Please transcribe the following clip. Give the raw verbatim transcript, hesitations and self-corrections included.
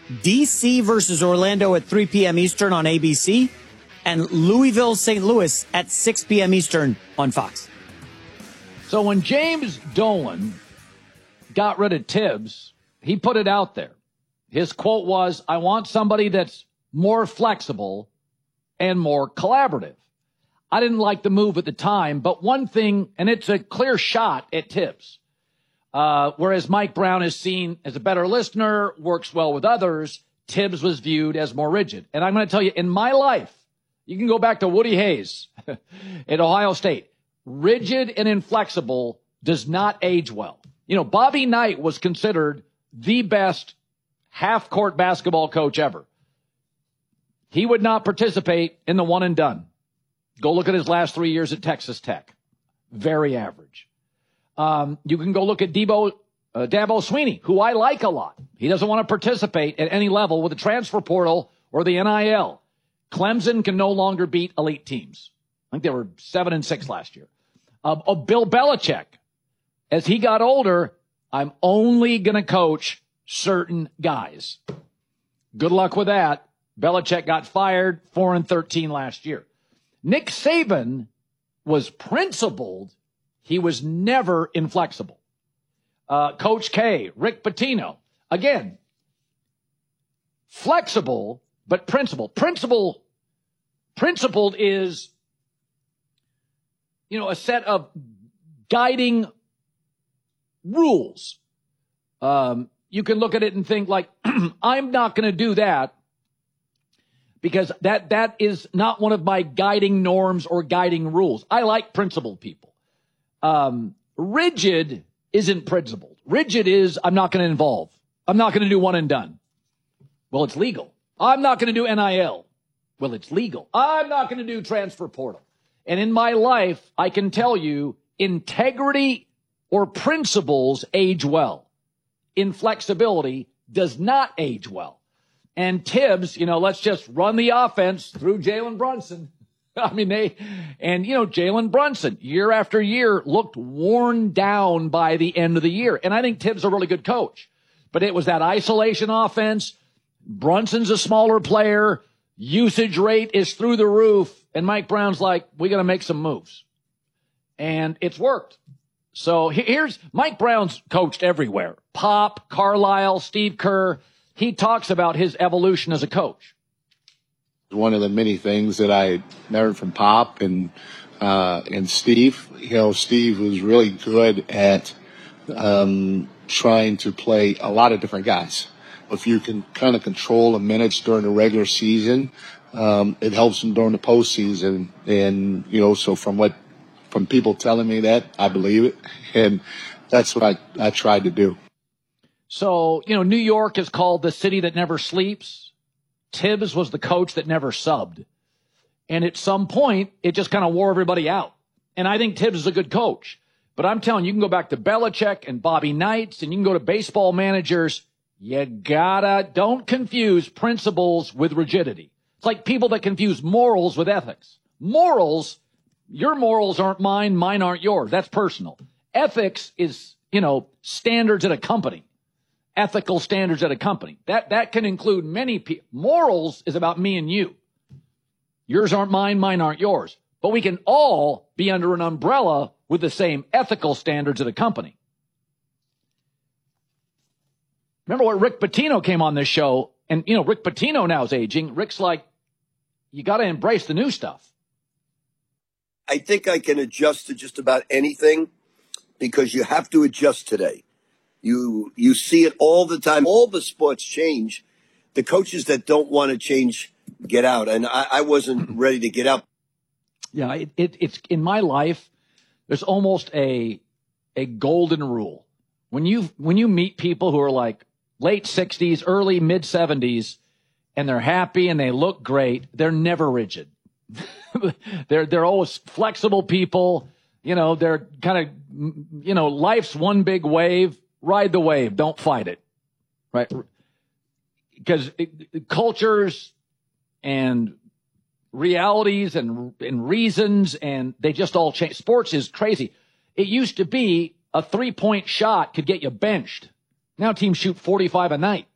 D C versus Orlando at three p.m. Eastern on A B C, and Louisville Saint Louis at six p.m. Eastern on Fox. So when James Dolan got rid of Tibbs, he put it out there. His quote was, I want somebody that's more flexible and more collaborative. I didn't like the move at the time, but one thing, and it's a clear shot at Tibbs, uh, whereas Mike Brown is seen as a better listener, works well with others, Tibbs was viewed as more rigid. And I'm going to tell you, in my life, you can go back to Woody Hayes at Ohio State. Rigid and inflexible does not age well. You know, Bobby Knight was considered the best half-court basketball coach ever. He would not participate in the one and done. Go look at his last three years at Texas Tech. Very average. Um, you can go look at Debo, uh, Dabo Swinney, who I like a lot. He doesn't want to participate at any level with the transfer portal or the N I L. Clemson can no longer beat elite teams. I think they were seven and six last year. Uh, uh, Bill Belichick, as he got older, I'm only going to coach certain guys. Good luck with that. Belichick got fired, four and thirteen last year. Nick Saban was principled. He was never inflexible. Uh, Coach K, Rick Pitino, again, flexible, but principled. Principle, principled is, you know, a set of guiding rules. Um, you can look at it and think like, I'm not going to do that because that, that is not one of my guiding norms or guiding rules. I like principled people. Um, rigid isn't principled. Rigid is, I'm not going to involve. I'm not going to do one and done. Well, it's legal. I'm not going to do N I L. Well, it's legal. I'm not going to do transfer portal. And in my life, I can tell you integrity or principles age well. Inflexibility does not age well. And Tibbs, you know, let's just run the offense through Jalen Brunson. I mean, they, and, you know, Jalen Brunson, year after year, looked worn down by the end of the year. And I think Tibbs is a really good coach. But it was that isolation offense. Brunson's a smaller player. Usage rate is through the roof. And Mike Brown's like, we got to make some moves. And it's worked. So here's, Mike Brown's coached everywhere. Pop, Carlisle, Steve Kerr. He talks about his evolution as a coach. One of the many things that I learned from Pop and uh, and Steve, you know, Steve was really good at um, trying to play a lot of different guys. If you can kind of control the minutes during the regular season, um, it helps them during the postseason. And, you know, so from what, from people telling me that, I believe it. And that's what I, I tried to do. So, you know, New York is called the city that never sleeps. Tibbs was the coach that never subbed. And at some point, it just kind of wore everybody out. And I think Tibbs is a good coach. But I'm telling you, you can go back to Belichick and Bobby Knights, and you can go to baseball managers. You gotta, don't confuse principles with rigidity. It's like people that confuse morals with ethics. Morals, your morals aren't mine, mine aren't yours. That's personal. Ethics is, you know, standards at a company. Ethical standards at a company. That that can include many people. Morals is about me and you. Yours aren't mine, mine aren't yours. But we can all be under an umbrella with the same ethical standards at a company. Remember what Rick Pitino came on this show, and, you know, Rick Pitino now is aging. Rick's like, you got to embrace the new stuff. I think I can adjust to just about anything because you have to adjust today. You you see it all the time. All the sports change. The coaches that don't want to change get out, and I, I wasn't ready to get out. Yeah, it, it, it's in my life. There's almost a a golden rule when you when you meet people who are like late sixties, early mid seventies, and they're happy and they look great. They're never rigid. they're they're always flexible people. You know, they're kind of, you know, life's one big wave. Ride the wave. Don't fight it. Right? Because cultures and realities and, and reasons, and they just all change. Sports is crazy. It used to be a three-point shot could get you benched. Now teams shoot forty-five a night.